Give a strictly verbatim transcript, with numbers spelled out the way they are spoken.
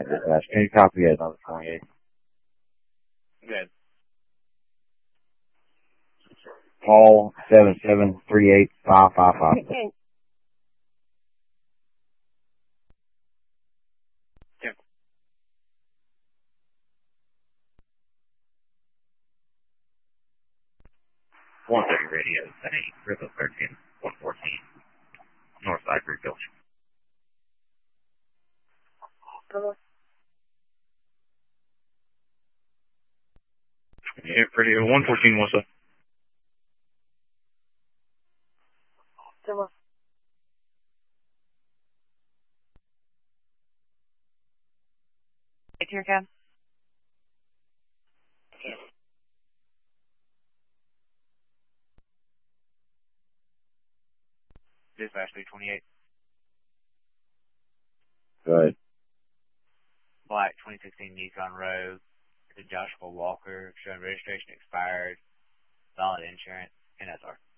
Alright, dispatch. Can you copy it on the twenty-eighth? Good. Call seven seven three eight five five five. Yep. one thirty radio, eight, River thirteen, one fourteen, Northside Creek Village. Yeah, pretty, one fourteen, what's up? Take your cab. Dispatch three twenty-eight. Good. Black twenty sixteen Nissan Rogue. To Joshua Walker, showing registration expired, valid insurance, and S R.